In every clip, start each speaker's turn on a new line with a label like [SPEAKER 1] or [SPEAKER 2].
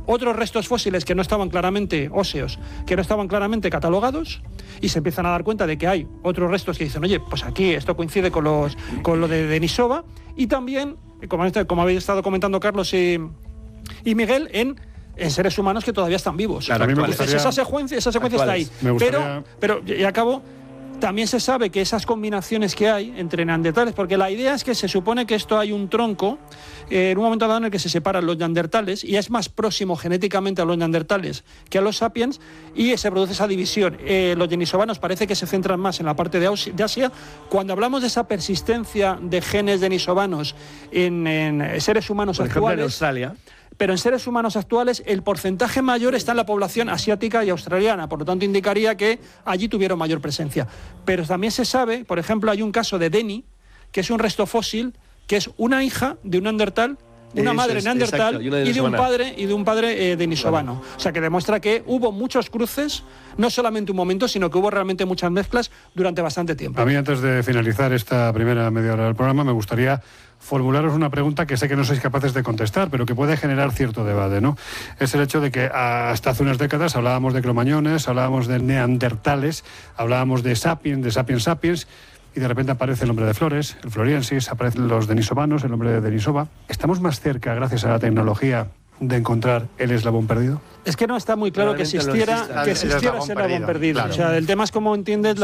[SPEAKER 1] otros restos fósiles que no estaban claramente óseos, que no estaban claramente catalogados, y se empiezan a dar cuenta de que hay otros restos que dicen, oye, pues aquí esto coincide con lo de Denisova, y también, como habéis estado comentando Carlos y Miguel, en seres humanos que todavía están vivos.
[SPEAKER 2] Claro,
[SPEAKER 1] esa secuencia está ahí. Pero y acabo. También se sabe que esas combinaciones que hay entre neandertales, porque la idea es que se supone que esto hay un tronco en un momento dado en el que se separan los neandertales y es más próximo genéticamente a los neandertales que a los sapiens, y se produce esa división. Los denisovanos parece que se centran más en la parte de Asia. Cuando hablamos de esa persistencia de genes denisovanos en seres humanos
[SPEAKER 3] por
[SPEAKER 1] actuales,
[SPEAKER 3] ejemplo, en Australia.
[SPEAKER 1] Pero en seres humanos actuales el porcentaje mayor está en la población asiática y australiana, por lo tanto indicaría que allí tuvieron mayor presencia. Pero también se sabe, por ejemplo, hay un caso de Deni, que es un resto fósil, que es una hija de un neandertal, una madre neandertal,
[SPEAKER 3] exacto,
[SPEAKER 1] y de un padre denisovano. O sea, que demuestra que hubo muchos cruces, no solamente un momento, sino que hubo realmente muchas mezclas durante bastante tiempo.
[SPEAKER 2] A mí, antes de finalizar esta primera media hora del programa, me gustaría formularos una pregunta que sé que no sois capaces de contestar, pero que puede generar cierto debate, ¿no? Es el hecho de que hasta hace unas décadas hablábamos de cromañones, hablábamos de neandertales, hablábamos de sapiens, sapiens, y de repente aparece el nombre de Flores, el floriensis, aparecen los denisovanos, el nombre de Denisova. ¿Estamos más cerca, gracias a la tecnología, de encontrar el eslabón perdido?
[SPEAKER 1] Es que no está muy claro que existiera ese eslabón perdido. Claro. O sea, el tema es cómo entiendes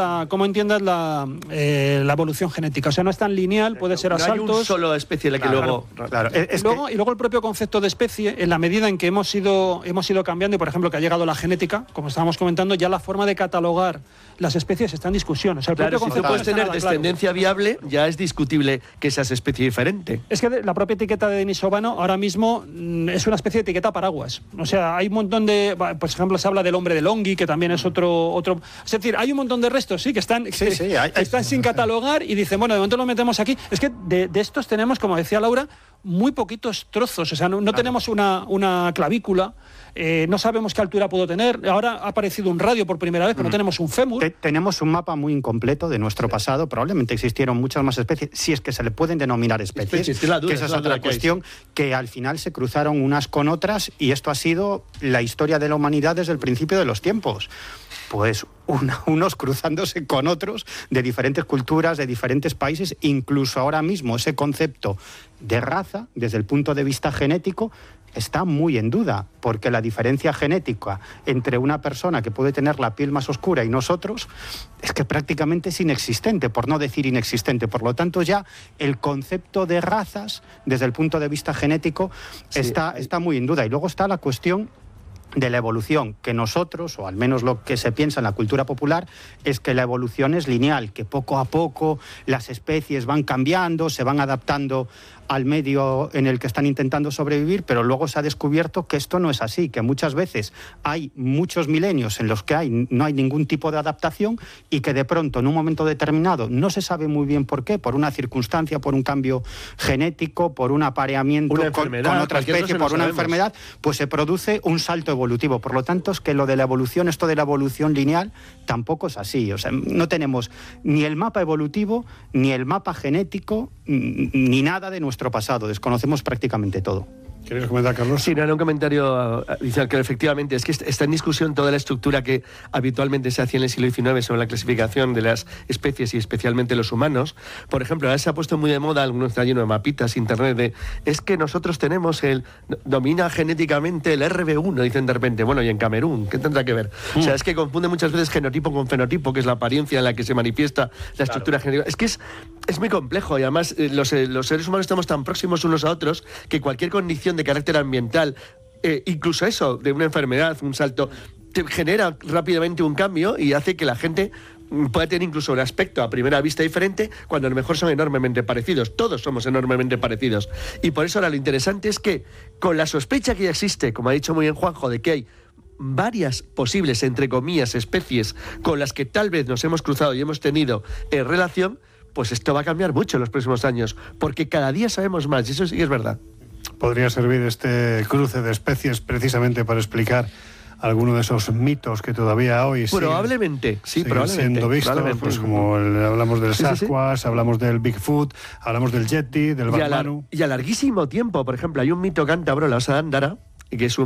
[SPEAKER 1] la evolución genética. O sea, no es tan lineal, puede ser a saltos.
[SPEAKER 3] No hay un solo especie en la que luego...
[SPEAKER 1] Claro. Y luego el propio concepto de especie, en la medida en que hemos ido cambiando, y por ejemplo que ha llegado la genética, como estábamos comentando, ya la forma de catalogar las especies está en discusión. O sea, el propio
[SPEAKER 3] si tú puedes tener descendencia viable, ya es discutible que seas especie diferente.
[SPEAKER 1] Es que la propia etiqueta de denisovano ahora mismo es una especie de etiqueta paraguas. O sea, hay un montón de... Por ejemplo, se habla del hombre de Longhi, que también es otro... Es decir, hay un montón de restos, que están sin catalogar, y dicen, bueno, de momento lo metemos aquí. Es que de estos tenemos, como decía Laura, muy poquitos trozos. O sea, no tenemos una clavícula, no sabemos qué altura pudo tener. Ahora ha aparecido un radio por primera vez, pero no tenemos un fémur.
[SPEAKER 4] Tenemos un mapa muy incompleto de nuestro pasado. Probablemente existieron muchas más especies, si es que se le pueden denominar especies, que esa es otra cuestión, que al final se cruzaron unas con otras, y esto ha sido la historia de la humanidad desde el principio de los tiempos. Pues unos cruzándose con otros de diferentes culturas, de diferentes países. Incluso ahora mismo ese concepto de raza, desde el punto de vista genético, está muy en duda, porque la diferencia genética entre una persona que puede tener la piel más oscura y nosotros es que prácticamente es inexistente, por no decir inexistente. Por lo tanto, ya el concepto de razas, desde el punto de vista genético, está muy en duda. Y luego está la cuestión de la evolución, que nosotros, o al menos lo que se piensa en la cultura popular, es que la evolución es lineal, que poco a poco las especies van cambiando, se van adaptando al medio en el que están intentando sobrevivir, pero luego se ha descubierto que esto no es así, que muchas veces hay muchos milenios en los que no hay ningún tipo de adaptación, y que de pronto en un momento determinado, no se sabe muy bien por qué, por una circunstancia, por un cambio genético, por un apareamiento con otra especie, por una enfermedad, pues se produce un salto evolutivo. Por lo tanto, es que lo de la evolución, esto de la evolución lineal, tampoco es así. O sea, no tenemos ni el mapa evolutivo, ni el mapa genético, ni nada de nuestro pasado. Desconocemos prácticamente todo.
[SPEAKER 2] ¿Quieres comentar, Carlos?
[SPEAKER 3] Sí, un comentario adicional, que efectivamente es que está en discusión toda la estructura que habitualmente se hacía en el siglo XIX sobre la clasificación de las especies y especialmente los humanos. Por ejemplo, ahora se ha puesto muy de moda, algunos está lleno de mapitas, internet, es que nosotros tenemos domina genéticamente el RB1, dicen de repente. Bueno, y en Camerún, ¿qué tendrá que ver? O sea, es que confunde muchas veces genotipo con fenotipo, que es la apariencia en la que se manifiesta la estructura genética. Es que es muy complejo, y además los seres humanos estamos tan próximos unos a otros que cualquier condición de carácter ambiental, incluso eso, de una enfermedad, un salto, te genera rápidamente un cambio y hace que la gente pueda tener incluso un aspecto a primera vista diferente, cuando a lo mejor son enormemente parecidos. Todos somos enormemente parecidos. Y por eso ahora lo interesante es que, con la sospecha que ya existe, como ha dicho muy bien Juanjo, de que hay varias posibles, entre comillas, especies con las que tal vez nos hemos cruzado y hemos tenido relación, pues esto va a cambiar mucho en los próximos años, porque cada día sabemos más, y eso sí es verdad.
[SPEAKER 2] ¿Podría servir este cruce de especies precisamente para explicar alguno de esos mitos que todavía hoy
[SPEAKER 3] probablemente
[SPEAKER 2] siendo vistos? Pues como hablamos del Sasquatch, hablamos del Bigfoot, hablamos del Yeti, del Batmanu.
[SPEAKER 3] Y a larguísimo tiempo, por ejemplo, hay un mito cántabro, la Osa de Andara, que es un